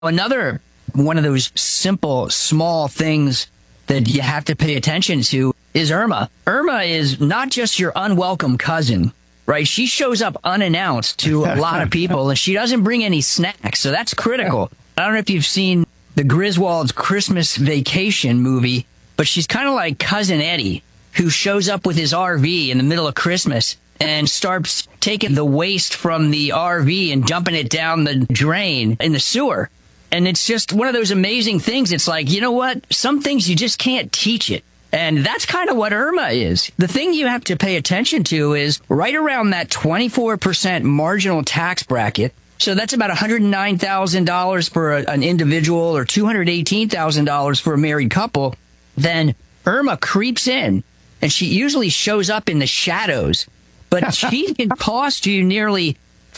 Another one of those simple, small things that you have to pay attention to is Irma. Irma is not just your unwelcome cousin, right? She shows up unannounced to a lot of people, and she doesn't bring any snacks. So that's critical. I don't know if you've seen the Griswold's Christmas Vacation movie, but she's kind of like Cousin Eddie, who shows up with his RV in the middle of Christmas and starts taking the waste from the RV and dumping it down the drain in the sewer. And it's just one of those amazing things. It's like, you know what? Some things you just can't teach it. And that's kind of what Irma is. The thing you have to pay attention to is right around that 24% marginal tax bracket. So that's about $109,000 for an individual or $218,000 for a married couple. Then Irma creeps in, and she usually shows up in the shadows. But she can cost you nearly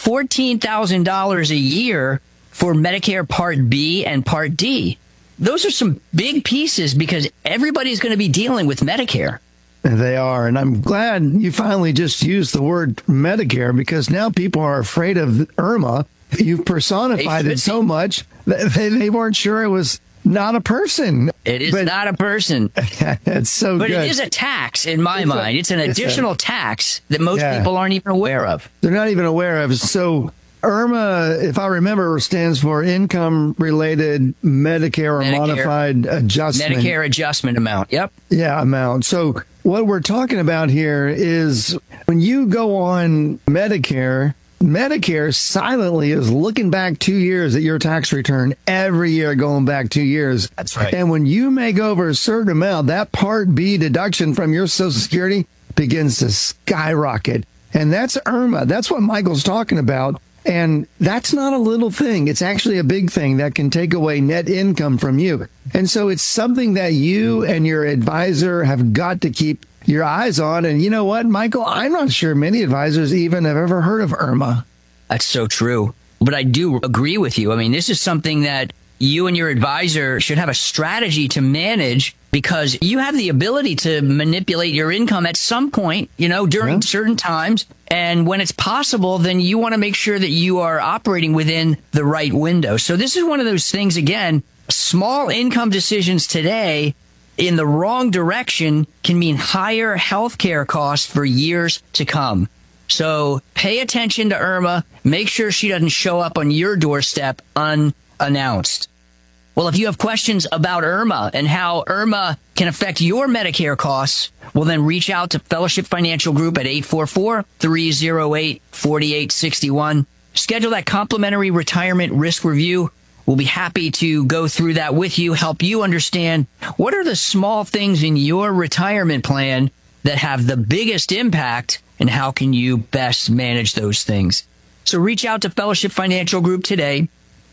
$14,000 a year for Medicare Part B and Part D. Those are some big pieces because everybody's going to be dealing with Medicare. They are. And I'm glad you finally just used the word Medicare, because now people are afraid of Irma. You've personified it so much that they weren't sure it was not a person. It is not a person. It's so but good. It is a tax in my mind. It's an additional tax that most people aren't even aware of. They're not even aware of. So Irma, if I remember, stands for Income-Related Medicare or Modified Adjustment. Medicare Adjustment Amount. Yep. Yeah, amount. So what we're talking about here is when you go on Medicare, Medicare silently is looking back 2 years at your tax return every year, going back 2 years. That's right. And when you make over a certain amount, that Part B deduction from your Social Security begins to skyrocket. And that's Irma. That's what Michael's talking about. And that's not a little thing. It's actually a big thing that can take away net income from you. And so it's something that you and your advisor have got to keep your eyes on. And you know what, Michael? I'm not sure many advisors even have ever heard of Irma. That's so true. But I do agree with you. I mean, this is something that you and your advisor should have a strategy to manage, because you have the ability to manipulate your income at some point, during certain times. And when it's possible, then you want to make sure that you are operating within the right window. So this is one of those things, again, small income decisions today in the wrong direction can mean higher healthcare costs for years to come. So pay attention to Irma. Make sure she doesn't show up on your doorstep unannounced. Well, if you have questions about Irma and how Irma can affect your Medicare costs, well, then reach out to Fellowship Financial Group at 844-308-4861. Schedule that complimentary retirement risk review. We'll be happy to go through that with you, help you understand what are the small things in your retirement plan that have the biggest impact, and how can you best manage those things. So reach out to Fellowship Financial Group today,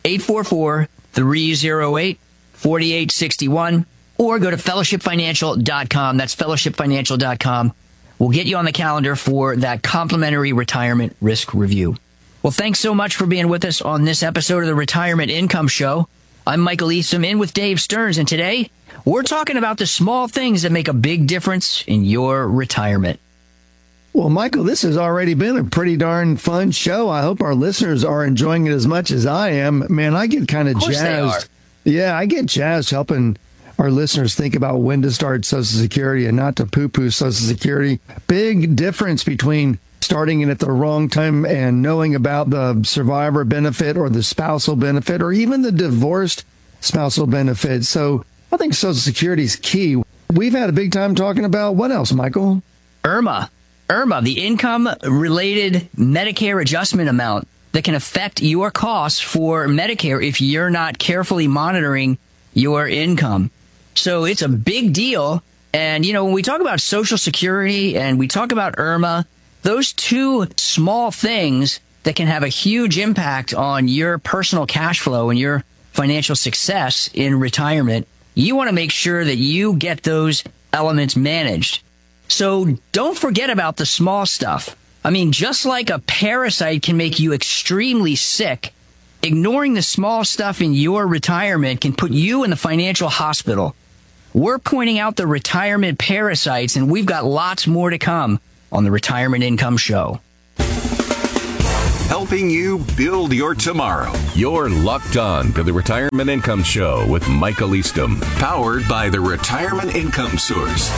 844-308-4861, or go to fellowshipfinancial.com. That's fellowshipfinancial.com. We'll get you on the calendar for that complimentary retirement risk review. Well, thanks so much for being with us on this episode of the Retirement Income Show. I'm Michael Eastham, in with Dave Stearns, and today we're talking about the small things that make a big difference in your retirement. Well, Michael, this has already been a pretty darn fun show. I hope our listeners are enjoying it as much as I am. Man, I get kind of jazzed. Yeah, I get jazzed helping our listeners think about when to start Social Security and not to poo-poo Social Security. Big difference between starting it at the wrong time and knowing about the survivor benefit or the spousal benefit or even the divorced spousal benefit. So I think Social Security is key. We've had a big time talking about what else, Michael? Irma, the income-related Medicare adjustment amount that can affect your costs for Medicare if you're not carefully monitoring your income. So it's a big deal. And, when we talk about Social Security and we talk about Irma, those two small things that can have a huge impact on your personal cash flow and your financial success in retirement, you want to make sure that you get those elements managed. So don't forget about the small stuff. I mean, just like a parasite can make you extremely sick, ignoring the small stuff in your retirement can put you in the financial hospital. We're pointing out the retirement parasites, and we've got lots more to come on the Retirement Income Show. helping you build your tomorrow. You're locked on to the Retirement Income Show with Michael Eastham, Powered by the Retirement Income Source.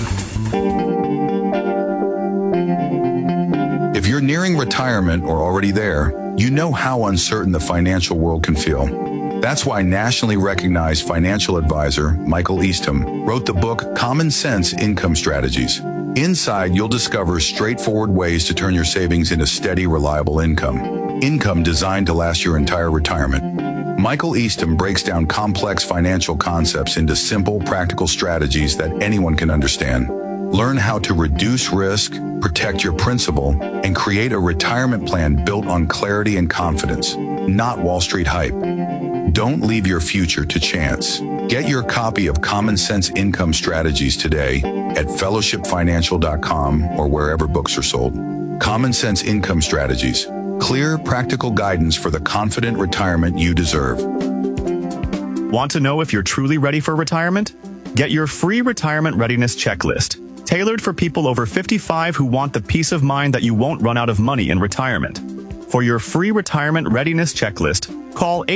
If you're nearing retirement or already there, you know how uncertain the financial world can feel. That's why nationally recognized financial advisor Michael Eastham wrote the book Common Sense Income Strategies. Inside, you'll discover straightforward ways to turn your savings into steady, reliable income. Income designed to last your entire retirement. Michael Eastham breaks down complex financial concepts into simple, practical strategies that anyone can understand. Learn how to reduce risk, protect your principal, and create a retirement plan built on clarity and confidence, not Wall Street hype. Don't leave your future to chance. Get your copy of Common Sense Income Strategies today at fellowshipfinancial.com or wherever books are sold. Common Sense Income Strategies. Clear, practical guidance for the confident retirement you deserve. Want to know if you're truly ready for retirement? Get your free retirement readiness checklist, tailored for people over 55 who want the peace of mind that you won't run out of money in retirement. For your free retirement readiness checklist, call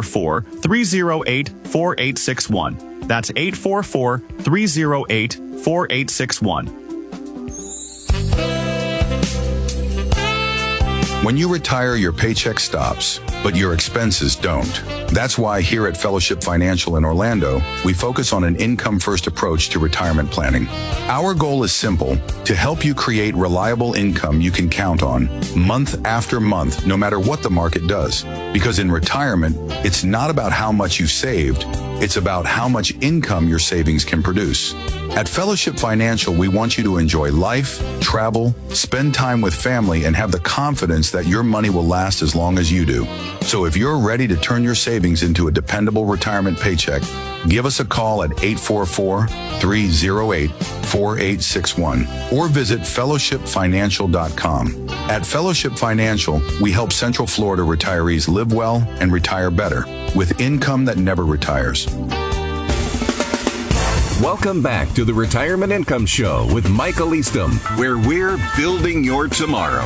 844-308-4861. That's 844-308-4861. When you retire, your paycheck stops, but your expenses don't. That's why here at Fellowship Financial in Orlando, we focus on an income-first approach to retirement planning. Our goal is simple: to help you create reliable income you can count on month after month, no matter what the market does. Because in retirement, it's not about how much you've saved, it's about how much income your savings can produce. At Fellowship Financial, we want you to enjoy life, travel, spend time with family, and have the confidence that your money will last as long as you do. So if you're ready to turn your savings into a dependable retirement paycheck, give us a call at 844-308-4861 or visit fellowshipfinancial.com. At Fellowship Financial, we help Central Florida retirees live well and retire better with income that never retires. Welcome back to the Retirement Income Show with Michael Eastham, where we're building your tomorrow.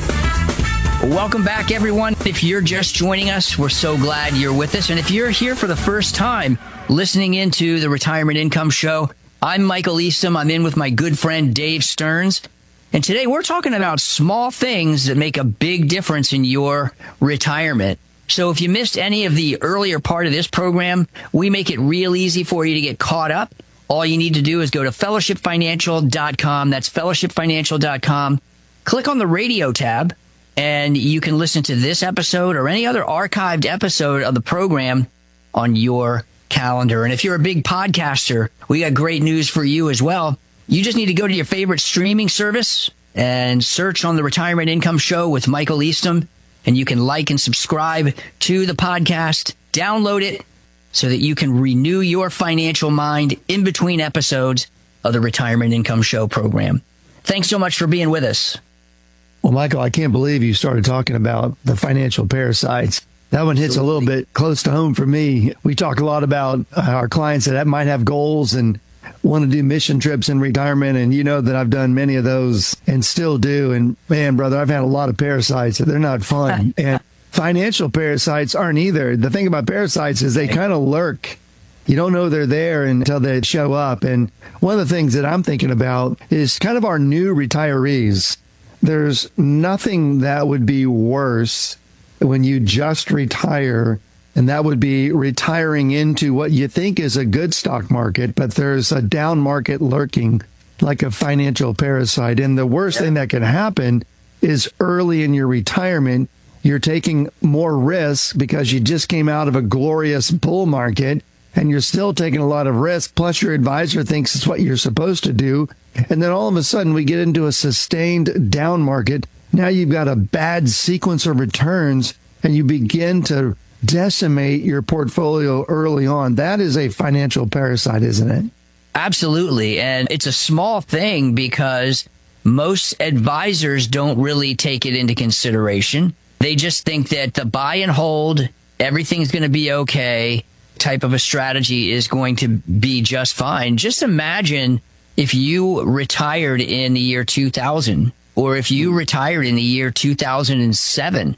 Welcome back, everyone. If you're just joining us, we're so glad you're with us. And if you're here for the first time listening into the Retirement Income Show, I'm Michael Eastham. I'm in with my good friend Dave Stearns. And today we're talking about small things that make a big difference in your retirement. So if you missed any of the earlier part of this program, we make it real easy for you to get caught up. All you need to do is go to fellowshipfinancial.com. That's fellowshipfinancial.com. Click on the radio tab, and you can listen to this episode or any other archived episode of the program on your calendar. And if you're a big podcaster, we got great news for you as well. You just need to go to your favorite streaming service and search on the Retirement Income Show with Michael Eastham, and you can like and subscribe to the podcast, download it, so that you can renew your financial mind in between episodes of the Retirement Income Show program. Thanks so much for being with us. Well, Michael, I can't believe you started talking about the financial parasites. That one hits a little bit close to home for me. We talk a lot about our clients that might have goals and want to do mission trips in retirement. And you know that I've done many of those and still do. And man, brother, I've had a lot of parasites. They're not fun. And financial parasites aren't either. The thing about parasites is they kind of lurk. You don't know they're there until they show up. And one of the things that I'm thinking about is kind of our new retirees. There's nothing that would be worse when you just retire, and that would be retiring into what you think is a good stock market, but there's a down market lurking like a financial parasite. And the worst thing that can happen is early in your retirement, you're taking more risks because you just came out of a glorious bull market and you're still taking a lot of risk. Plus your advisor thinks it's what you're supposed to do. And then all of a sudden we get into a sustained down market. Now you've got a bad sequence of returns and you begin to decimate your portfolio early on. That is a financial parasite, isn't it? Absolutely. And it's a small thing because most advisors don't really take it into consideration. They just think that the buy and hold, everything's going to be okay type of a strategy is going to be just fine. Just imagine if you retired in the year 2000 or if you retired in the year 2007.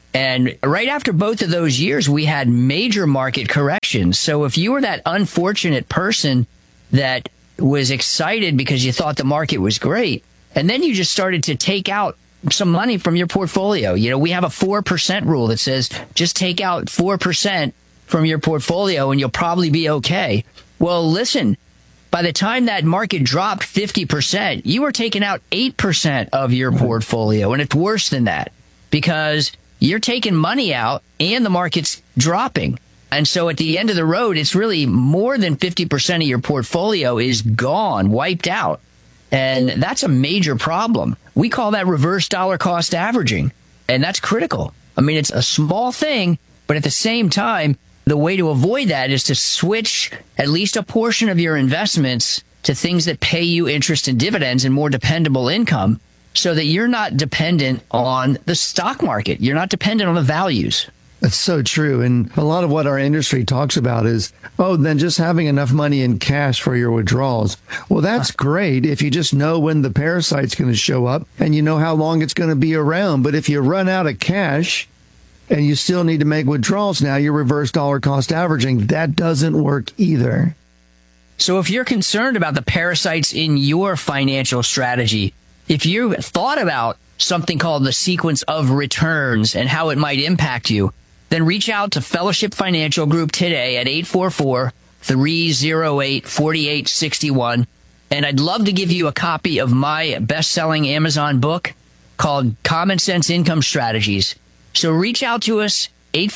And right after both of those years, we had major market corrections. So if you were that unfortunate person that was excited because you thought the market was great, and then you just started to take out some money from your portfolio. You know, we have a 4% rule that says just take out 4% from your portfolio and you'll probably be okay. Well, listen, by the time that market dropped 50%, you were taking out 8% of your portfolio. And it's worse than that because you're taking money out and the market's dropping. And so at the end of the road, it's really more than 50% of your portfolio is gone, wiped out. And that's a major problem. We call that reverse dollar cost averaging. And that's critical. I mean, it's a small thing, but at the same time, the way to avoid that is to switch at least a portion of your investments to things that pay you interest and dividends and more dependable income so that you're not dependent on the stock market. You're not dependent on the values. That's so true. And a lot of what our industry talks about is, then just having enough money in cash for your withdrawals. Well, that's great if you just know when the parasite's going to show up and you know how long it's going to be around. But if you run out of cash and you still need to make withdrawals, now you're reverse dollar cost averaging. That doesn't work either. So if you're concerned about the parasites in your financial strategy, if you thought about something called the sequence of returns and how it might impact you, then reach out to Fellowship Financial Group today at 844-308-4861. And I'd love to give you a copy of my best-selling Amazon book called Common Sense Income Strategies. So reach out to us,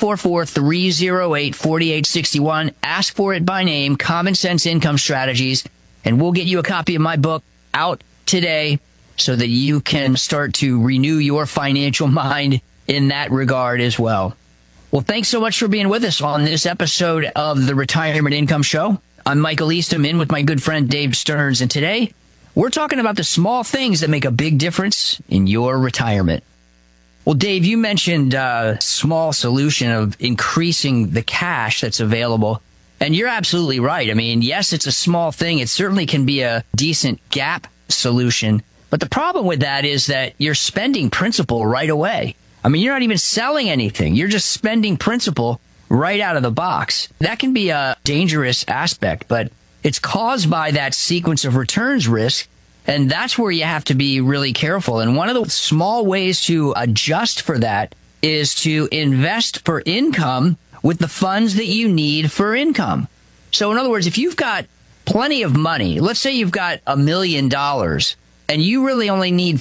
844-308-4861. Ask for it by name, Common Sense Income Strategies, and we'll get you a copy of my book out today so that you can start to renew your financial mind in that regard as well. Well, thanks so much for being with us on this episode of the Retirement Income Show. I'm Michael Eastham, in with my good friend Dave Stearns, and today we're talking about the small things that make a big difference in your retirement. Well, Dave, you mentioned a small solution of increasing the cash that's available, and you're absolutely right. I mean, yes, it's a small thing. It certainly can be a decent gap solution, but the problem with that is that you're spending principal right away. I mean, you're not even selling anything. You're just spending principal right out of the box. That can be a dangerous aspect, but it's caused by that sequence of returns risk, and that's where you have to be really careful. And one of the small ways to adjust for that is to invest for income with the funds that you need for income. So in other words, if you've got plenty of money, let's say you've got $1 million, and you really only need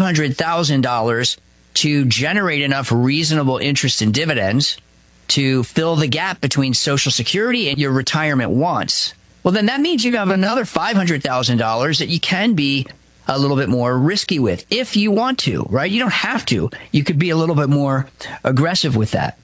$500,000 to generate enough reasonable interest and dividends to fill the gap between Social Security and your retirement wants. Well, then that means you have another $500,000 that you can be a little bit more risky with if you want to, right? You don't have to. You could be a little bit more aggressive with that.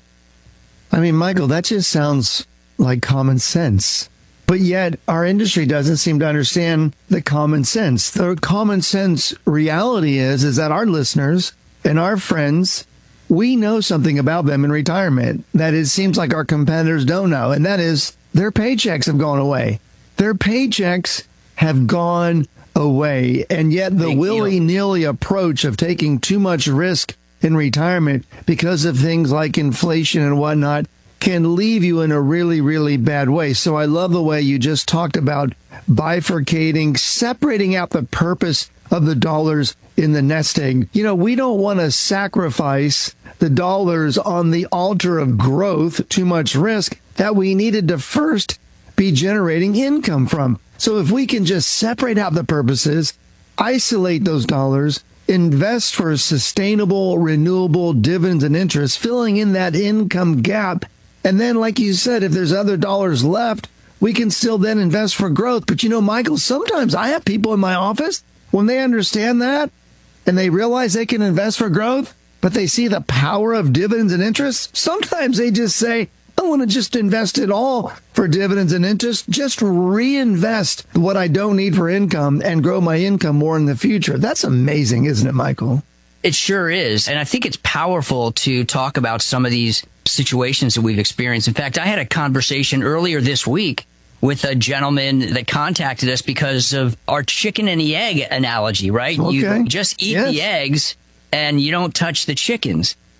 I mean, Michael, that just sounds like common sense. But yet our industry doesn't seem to understand the common sense. The common sense reality is that our listeners and our friends, we know something about them in retirement that it seems like our competitors don't know, and that is their paychecks have gone away. Their paychecks have gone away, and yet the willy-nilly approach of taking too much risk in retirement because of things like inflation and whatnot can leave you in a really, really bad way. So I love the way you just talked about bifurcating, separating out the purpose of the dollars in the nest egg. You know, we don't want to sacrifice the dollars on the altar of growth, too much risk, that we needed to first be generating income from. So if we can just separate out the purposes, isolate those dollars, invest for sustainable, renewable dividends and interest, filling in that income gap. And then, like you said, if there's other dollars left, we can still then invest for growth. But you know, Michael, sometimes I have people in my office, when they understand that and they realize they can invest for growth, but they see the power of dividends and interest, sometimes they just say, I want to just invest it all for dividends and interest, just reinvest what I don't need for income and grow my income more in the future. That's amazing, isn't it, Michael? It sure is. And I think it's powerful to talk about some of these situations that we've experienced. In fact, I had a conversation earlier this week with a gentleman that contacted us because of our chicken and the egg analogy, right? Okay. You just eat the eggs and you don't touch the chickens.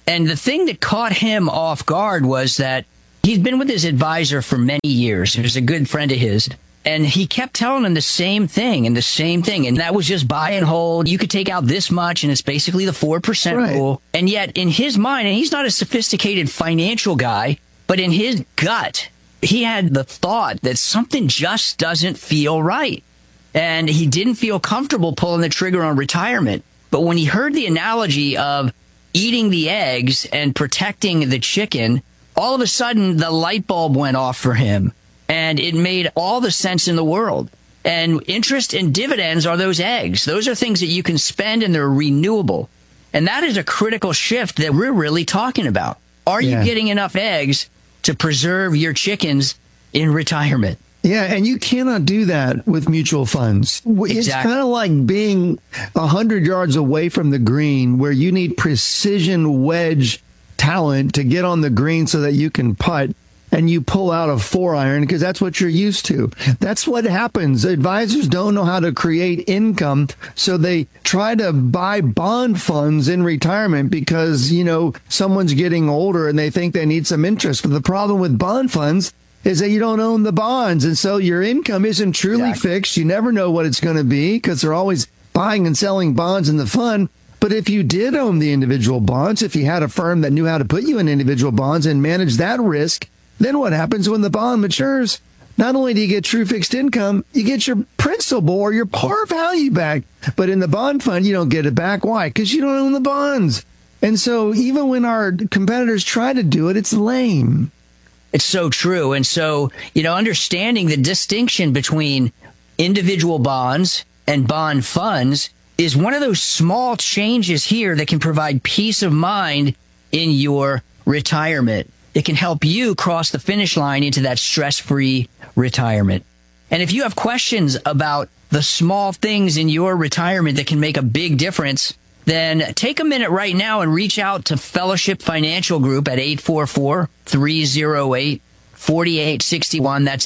And the thing that caught him off guard was that he'd been with his advisor for many years. He was a good friend of his. And he kept telling him the same thing. And that was just buy and hold. You could take out this much, and it's basically the 4% rule. And yet in his mind, and he's not a sophisticated financial guy, but in his gut, he had the thought that something just doesn't feel right. And he didn't feel comfortable pulling the trigger on retirement. But when he heard the analogy of eating the eggs and protecting the chicken, all of a sudden the light bulb went off for him. And it made all the sense in the world. And interest and dividends are those eggs. Those are things that you can spend and they're renewable. And that is a critical shift that we're really talking about. Are you getting enough eggs to preserve your chickens in retirement? Yeah, and you cannot do that with mutual funds. Exactly. It's kind of like being 100 yards away from the green, where you need precision wedge talent to get on the green so that you can putt, and you pull out a 4-iron because that's what you're used to. That's what happens. Advisors don't know how to create income, so they try to buy bond funds in retirement because, someone's getting older and they think they need some interest. But the problem with bond funds is that you don't own the bonds. And so your income isn't truly fixed. You never know what it's going to be because they're always buying and selling bonds in the fund. But if you did own the individual bonds, if you had a firm that knew how to put you in individual bonds and manage that risk, then what happens when the bond matures? Not only do you get true fixed income, you get your principal or your par value back. But in the bond fund, you don't get it back. Why? Because you don't own the bonds. And so even when our competitors try to do it, it's lame. It's so true. And so, understanding the distinction between individual bonds and bond funds is one of those small changes here that can provide peace of mind in your retirement. It can help you cross the finish line into that stress-free retirement. And if you have questions about the small things in your retirement that can make a big difference, then take a minute right now and reach out to Fellowship Financial Group at 844-308-4861. That's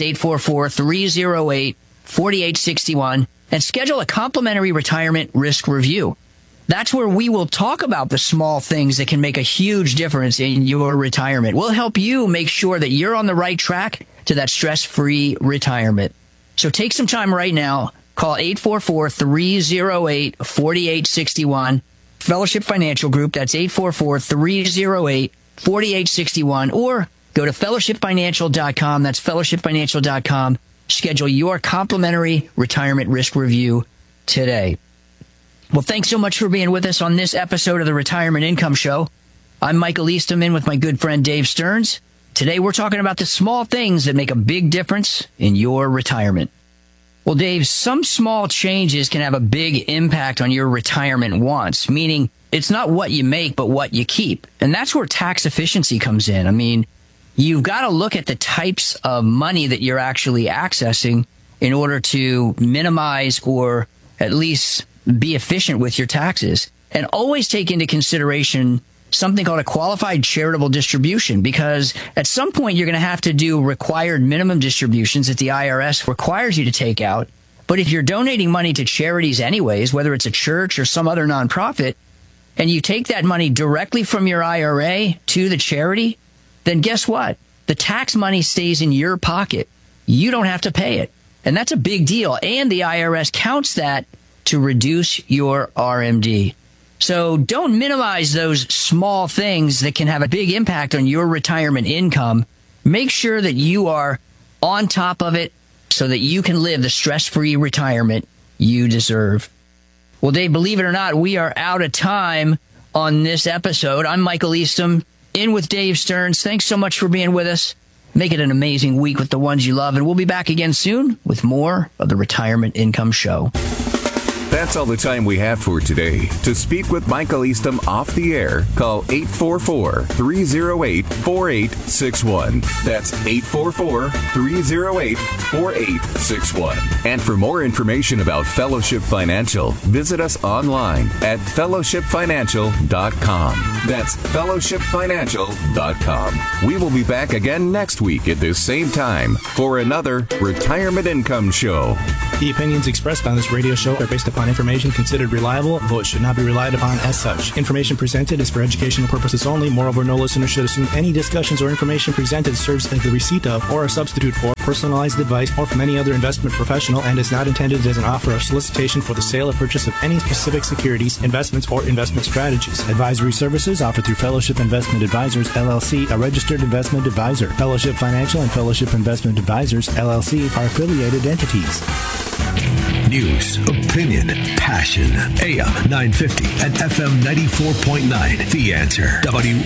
844-308-4861. And schedule a complimentary retirement risk review. That's where we will talk about the small things that can make a huge difference in your retirement. We'll help you make sure that you're on the right track to that stress-free retirement. So take some time right now. Call 844-308-4861. Fellowship Financial Group, that's 844-308-4861. Or go to fellowshipfinancial.com. That's fellowshipfinancial.com. Schedule your complimentary retirement risk review today. Well, thanks so much for being with us on this episode of the Retirement Income Show. I'm Michael Eastham, in with my good friend Dave Stearns. Today, we're talking about the small things that make a big difference in your retirement. Well, Dave, some small changes can have a big impact on your retirement wants, meaning it's not what you make, but what you keep. And that's where tax efficiency comes in. I mean, you've got to look at the types of money that you're actually accessing in order to minimize or at least be efficient with your taxes. And always take into consideration something called a qualified charitable distribution, because at some point you're going to have to do required minimum distributions that the IRS requires you to take out. But if you're donating money to charities anyways, whether it's a church or some other nonprofit, and you take that money directly from your IRA to the charity, then guess what? The tax money stays in your pocket. You don't have to pay it. And that's a big deal. And the IRS counts that to reduce your RMD. So don't minimize those small things that can have a big impact on your retirement income. Make sure that you are on top of it so that you can live the stress-free retirement you deserve. Well, Dave, believe it or not, we are out of time on this episode. I'm Michael Eastham, in with Dave Stearns. Thanks so much for being with us. Make it an amazing week with the ones you love, and we'll be back again soon with more of the Retirement Income Show. That's all the time we have for today. To speak with Michael Eastham off the air, call 844-308-4861. That's 844-308-4861. And for more information about Fellowship Financial, visit us online at fellowshipfinancial.com. That's fellowshipfinancial.com. We will be back again next week at this same time for another Retirement Income Show. The opinions expressed on this radio show are based upon information considered reliable, though it should not be relied upon as such. Information presented is for educational purposes only. Moreover, no listener should assume any discussions or information presented serves as the receipt of or a substitute for personalized advice or from any other investment professional and is not intended as an offer or solicitation for the sale or purchase of any specific securities, investments, or investment strategies. Advisory services offered through Fellowship Investment Advisors, LLC, a registered investment advisor. Fellowship Financial and Fellowship Investment Advisors, LLC, are affiliated entities. News, opinion, passion. AM 950 and FM 94.9. The Answer.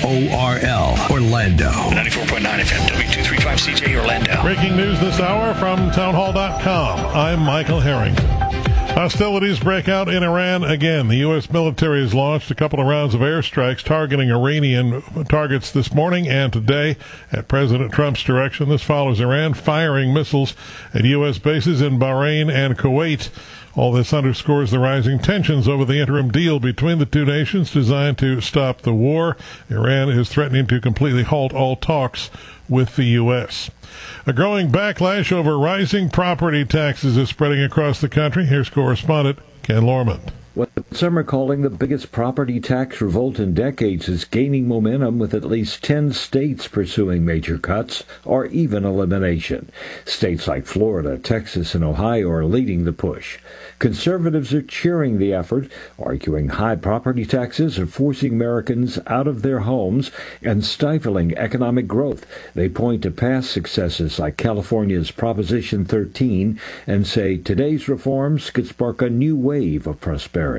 WORL, Orlando. 94.9 FM, W235CJ, Orlando. Breaking news this hour from townhall.com. I'm Michael Harrington. Hostilities break out in Iran again. The U.S. military has launched a couple of rounds of airstrikes targeting Iranian targets this morning and today at President Trump's direction. This follows Iran firing missiles at U.S. bases in Bahrain and Kuwait. All this underscores the rising tensions over the interim deal between the two nations designed to stop the war. Iran is threatening to completely halt all talks with the U.S. A growing backlash over rising property taxes is spreading across the country. Here's correspondent Ken Lorman. What some are calling the biggest property tax revolt in decades is gaining momentum, with at least 10 states pursuing major cuts or even elimination. States like Florida, Texas, and Ohio are leading the push. Conservatives are cheering the effort, arguing high property taxes are forcing Americans out of their homes and stifling economic growth. They point to past successes like California's Proposition 13 and say today's reforms could spark a new wave of prosperity.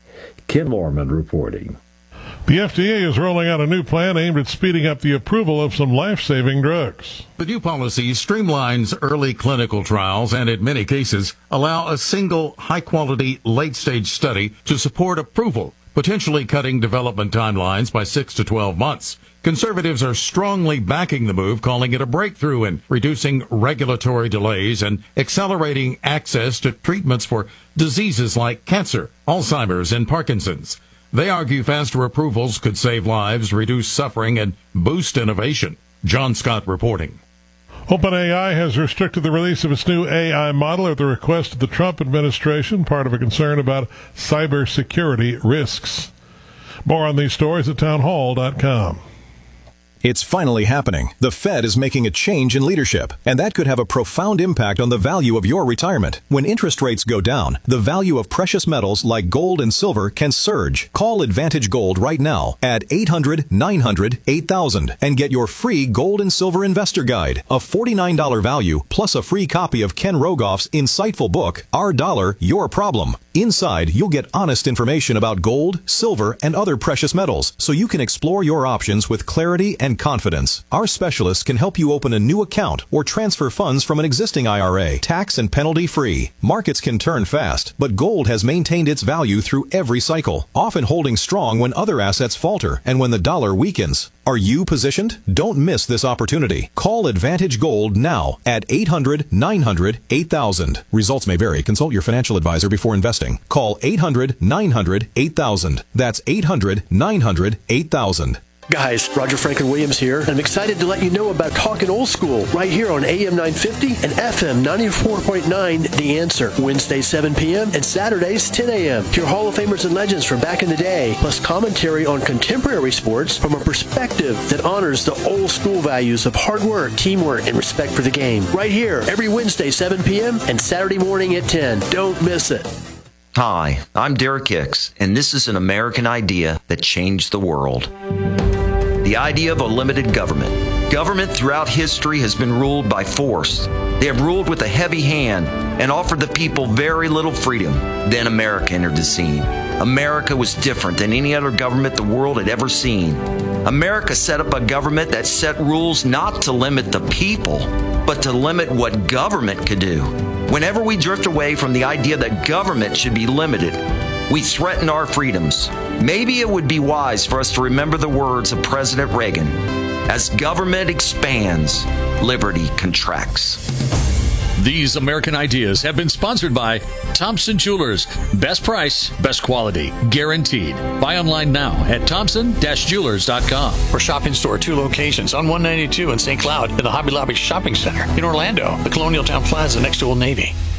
Ken Lorman reporting. The FDA is rolling out a new plan aimed at speeding up the approval of some life-saving drugs. The new policy streamlines early clinical trials and, in many cases, allow a single high-quality late-stage study to support approval, potentially cutting development timelines by 6 to 12 months. Conservatives are strongly backing the move, calling it a breakthrough in reducing regulatory delays and accelerating access to treatments for diseases like cancer, Alzheimer's, and Parkinson's. They argue faster approvals could save lives, reduce suffering, and boost innovation. John Scott reporting. OpenAI has restricted the release of its new AI model at the request of the Trump administration, part of a concern about cybersecurity risks. More on these stories at townhall.com. It's finally happening. The Fed is making a change in leadership, and that could have a profound impact on the value of your retirement. When interest rates go down, the value of precious metals like gold and silver can surge. Call Advantage Gold right now at 800-900-8000 and get your free Gold and Silver Investor Guide, a $49 value plus a free copy of Ken Rogoff's insightful book, Our Dollar, Your Problem. Inside, you'll get honest information about gold, silver, and other precious metals, so you can explore your options with clarity and confidence. Our specialists can help you open a new account or transfer funds from an existing IRA, tax and penalty free. Markets can turn fast, but gold has maintained its value through every cycle, often holding strong when other assets falter and when the dollar weakens. Are you positioned? Don't miss this opportunity. Call Advantage Gold now at 800-900-8000. Results may vary. Consult your financial advisor before investing. Call 800-900-8000. That's 800-900-8000. Guys, Roger Franklin Williams here, and I'm excited to let you know about Talkin' Old School right here on AM 950 and FM 94.9 The Answer. Wednesdays 7 p.m. and Saturdays 10 a.m. Hear Hall of Famers and legends from back in the day, plus commentary on contemporary sports from a perspective that honors the old school values of hard work, teamwork, and respect for the game. Right here, every Wednesday 7 p.m. and Saturday morning at 10. Don't miss it. Hi, I'm Derek Hicks, and this is an American idea that changed the world. The idea of a limited government. Government throughout history has been ruled by force. They have ruled with a heavy hand and offered the people very little freedom. Then America entered the scene. America was different than any other government the world had ever seen. America set up a government that set rules not to limit the people, but to limit what government could do. Whenever we drift away from the idea that government should be limited, we threaten our freedoms. Maybe it would be wise for us to remember the words of President Reagan. As government expands, liberty contracts. These American ideas have been sponsored by Thompson Jewelers. Best price, best quality, guaranteed. Buy online now at thompson-jewelers.com. For Shopping Store, 2 locations on 192 in St. Cloud, in the Hobby Lobby Shopping Center. In Orlando, the Colonial Town Plaza next to Old Navy.